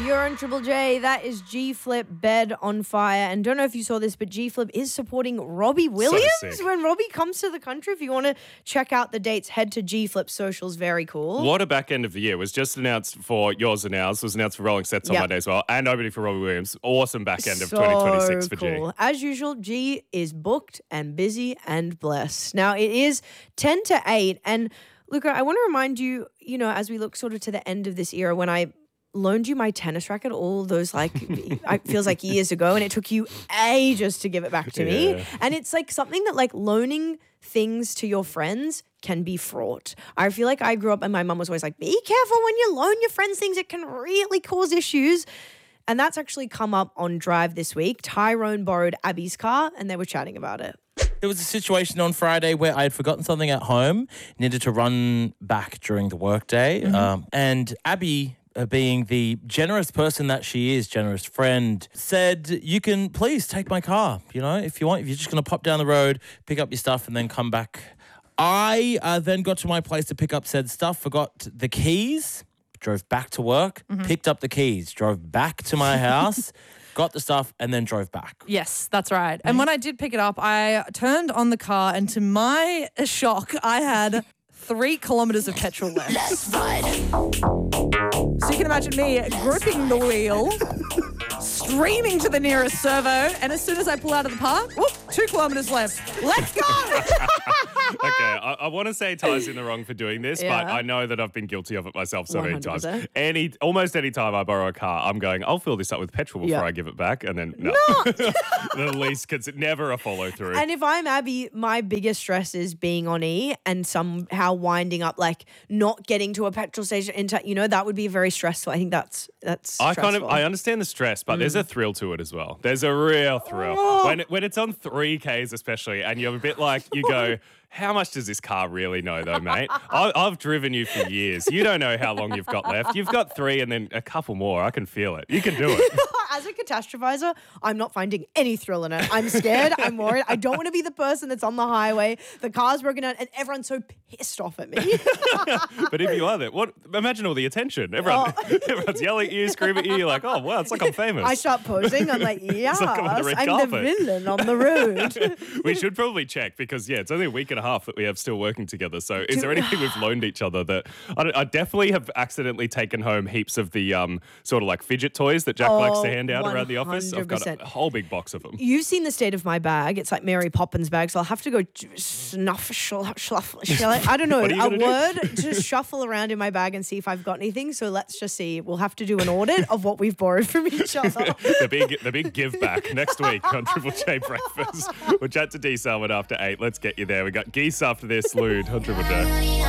You're on Triple J. That is G-Flip, Bed on Fire. And don't know if you saw this, but G-Flip is supporting Robbie Williams when Robbie comes to the country. If you want to check out the dates, head to G-Flip socials. Very cool. What a back end of the year. It was just announced for Yours and Ours. Was announced for Rolling Sets on Monday as well. And opening for Robbie Williams. Awesome back end of 2026 for cool. G. As usual, G is booked and busy and blessed. Now, it is 10 to 8. And Luca, I want to remind you, as we look sort of to the end of this era, when I loaned you my tennis racket all those it feels like years ago, and it took you ages to give it back to me. And it's like something that loaning things to your friends can be fraught. I feel like I grew up and my mum was always like, be careful when you loan your friends things, it can really cause issues. And that's actually come up on Drive this week. Tyrone borrowed Abby's car and they were chatting about it. There was a situation on Friday where I had forgotten something at home, needed to run back during the workday, and Abby, being the generous person that she is, generous friend, said, you can please take my car, if you want, if you're just going to pop down the road, pick up your stuff and then come back. I then got to my place to pick up said stuff, forgot the keys, drove back to work, picked up the keys, drove back to my house, got the stuff and then drove back. Yes, that's right. And when I did pick it up, I turned on the car and to my shock, I had 3 kilometres of petrol left. So you can imagine me gripping the wheel, streaming to the nearest servo, and as soon as I pull out of the park, 2 kilometres left. Let's go! Okay, I want to say Ty's in the wrong for doing this, but I know that I've been guilty of it myself so many times. Almost any time I borrow a car, I'm going, I'll fill this up with petrol before I give it back, and then no. The least, because it's never a follow through. And if I'm Abby, my biggest stress is being on E and somehow winding up not getting to a petrol station. That would be very stressful. I think that's stressful. I understand the stress, but there's a thrill to it as well. There's a real thrill when it's on 3Ks especially, and you're a bit you go, how much does this car really know though, mate? I've driven you for years. You don't know how long you've got left. You've got 3 and then a couple more. I can feel it. You can do it. As a catastrophizer, I'm not finding any thrill in it. I'm scared. I'm worried. I don't want to be the person that's on the highway. The car's broken down and everyone's so pissed off at me. But if you are there, imagine all the attention. Everyone's yelling at you, screaming at you. You're like, oh, wow, it's like I'm famous. I start posing. I'm like, yes, I'm carpet. the villain on the road. We should probably check because, it's only a week and a half that we have still working together. So is there anything we've loaned each other that I definitely have accidentally taken home heaps of the sort of fidget toys that Jack likes to hand out around the office. 100%. I've got a whole big box of them. You've seen the state of my bag. It's like Mary Poppins bag, so I'll have to go I don't know, a word to shuffle around in my bag and see if I've got anything. So let's just see. We'll have to do an audit of what we've borrowed from each other. the big give back next week on Triple J Breakfast. We'll chat to D Salmon after 8. Let's get you there. We got Geese after this, Lude on Triple J.